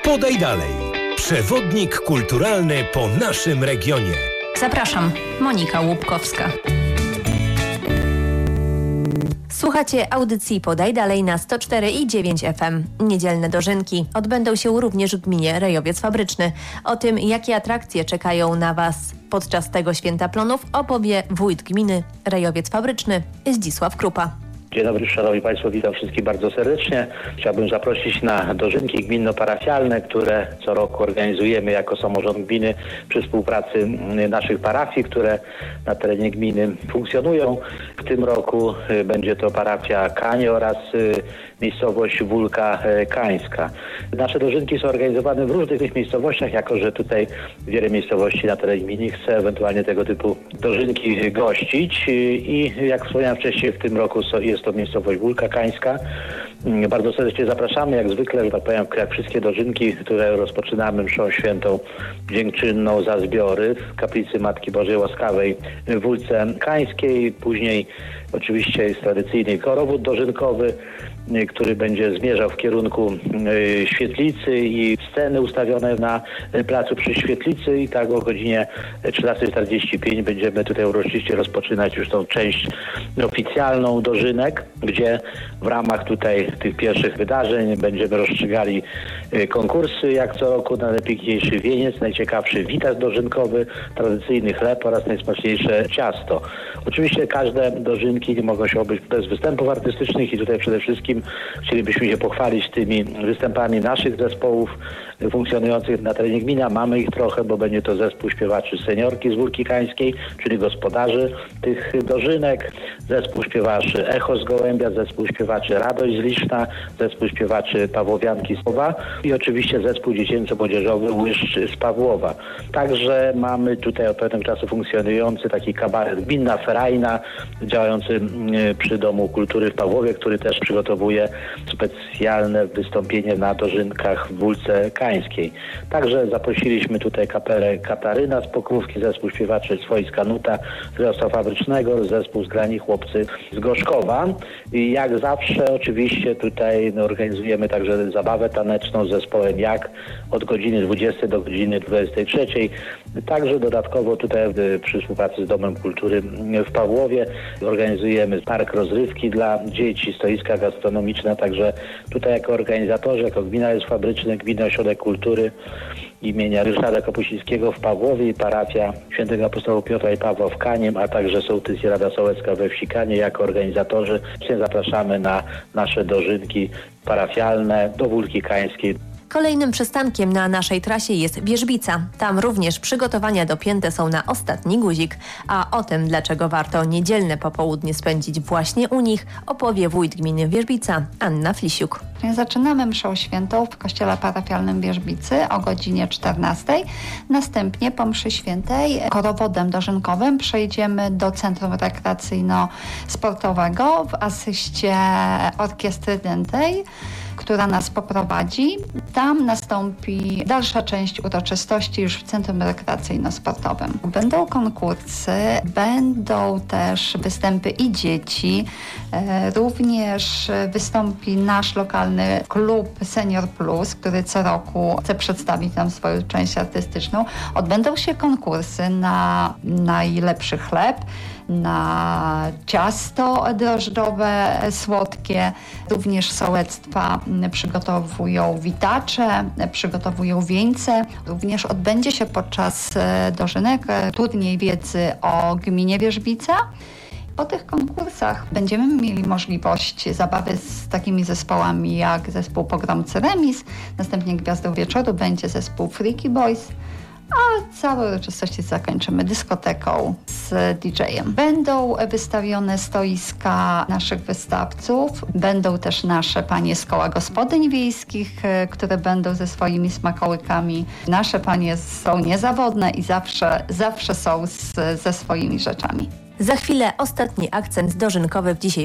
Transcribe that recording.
Podaj dalej. Przewodnik kulturalny po naszym regionie. Zapraszam, Monika Łupkowska. Słuchacie audycji Podaj Dalej na 104,9 FM. Niedzielne dożynki odbędą się również w gminie Rejowiec Fabryczny. O tym, jakie atrakcje czekają na Was podczas tego święta plonów, opowie wójt gminy Rejowiec Fabryczny Zdzisław Krupa. Dzień dobry, szanowni państwo, witam wszystkich bardzo serdecznie. Chciałbym zaprosić na dożynki gminno-parafialne, które co roku organizujemy jako samorząd gminy przy współpracy naszych parafii, które na terenie gminy funkcjonują. W tym roku będzie to parafia Kanie oraz miejscowość Wólka Kańska. Nasze dożynki są organizowane w różnych tych miejscowościach, jako że tutaj wiele miejscowości na terenie gminy chce ewentualnie tego typu dożynki gościć i jak wspomniałem wcześniej, w tym roku jest to miejscowość Wólka Kańska. Bardzo serdecznie zapraszamy, jak zwykle, że tak powiem, jak wszystkie dożynki, które rozpoczynamy mszą świętą dziękczynną za zbiory w kaplicy Matki Bożej Łaskawej w Wólce Kańskiej. Później oczywiście jest tradycyjny korowód dożynkowy, który będzie zmierzał w kierunku świetlicy i sceny ustawione na placu przy świetlicy i tak o godzinie 13:45 będziemy tutaj uroczyście rozpoczynać już tą część oficjalną dożynek, gdzie w ramach tutaj tych pierwszych wydarzeń będziemy rozstrzygali konkursy, jak co roku, na najpiękniejszy wieniec, najciekawszy witas dożynkowy, tradycyjny chleb oraz najsmaczniejsze ciasto. Oczywiście każde dożynki nie mogą się odbyć bez występów artystycznych i tutaj przede wszystkim chcielibyśmy się pochwalić tymi występami naszych zespołów funkcjonujących na terenie gminy. Mamy ich trochę, bo będzie to zespół śpiewaczy Seniorki z Wólki Kańskiej, czyli gospodarzy tych dożynek, zespół śpiewaczy Echo z Gołębia, zespół śpiewaczy Radość z Liszna, zespół śpiewaczy Pawłowianki z Słowa i oczywiście zespół dziecięco-młodzieżowy Łyszcz z Pawłowa. Także mamy tutaj od pewnego czasu funkcjonujący taki kabaret Gminna Ferajna, działający przy Domu Kultury w Pawłowie, który też przygotowuje specjalne wystąpienie na dożynkach w Wólce Kańskiej. Także zaprosiliśmy tutaj kapelę Kataryna z Pokrówki, zespół śpiewaczy Swoi z Kanuta z Wyrostwa Fabrycznego, zespół Zgrani Chłopcy z Gorzkowa. I jak zawsze oczywiście tutaj organizujemy także zabawę taneczną z zespołem Jak od godziny 20 do godziny 23. Także dodatkowo tutaj przy współpracy z Domem Kultury w Pawłowie organizujemy park rozrywki dla dzieci, stoiska gastronomiczne, także tutaj jako organizatorzy, jako Gmina Rejowiec Fabryczny, Gminny Ośrodek Kultury imienia Ryszarda Kapuścińskiego w Pawłowie i parafia Świętego Apostołów Piotra i Pawła w Kaniem, a także sołtys i Rada Sołecka we wsi Kanie jako organizatorzy. Zapraszamy na nasze dożynki parafialne do Wólki Kańskiej. Kolejnym przystankiem na naszej trasie jest Wierzbica. Tam również przygotowania dopięte są na ostatni guzik. A o tym, dlaczego warto niedzielne popołudnie spędzić właśnie u nich, opowie wójt gminy Wierzbica, Anna Flisiuk. Zaczynamy mszą świętą w kościele parafialnym Wierzbicy o godzinie 14. Następnie po mszy świętej korowodem dożynkowym przejdziemy do Centrum Rekreacyjno-Sportowego w asyście orkiestry dętej, która nas poprowadzi. Tam nastąpi dalsza część uroczystości już w Centrum Rekreacyjno-Sportowym. Będą konkursy, będą też występy i dzieci. Również wystąpi nasz lokalny klub Senior Plus, który co roku chce przedstawić nam swoją część artystyczną. Odbędą się konkursy na najlepszy chleb, na ciasto drożdżowe, słodkie. Również sołectwa przygotowują witacze, przygotowują wieńce. Również odbędzie się podczas dożynek turniej wiedzy o gminie Wierzbica. Po tych konkursach będziemy mieli możliwość zabawy z takimi zespołami jak zespół Pogromcy Remis, następnie Gwiazdą Wieczoru będzie zespół Freaky Boys, a całe uroczystości zakończymy dyskoteką z DJ-em. Będą wystawione stoiska naszych wystawców, będą też nasze panie z koła gospodyń wiejskich, które będą ze swoimi smakołykami. Nasze panie są niezawodne i zawsze są ze swoimi rzeczami. Za chwilę ostatni akcent dożynkowy w dzisiejszym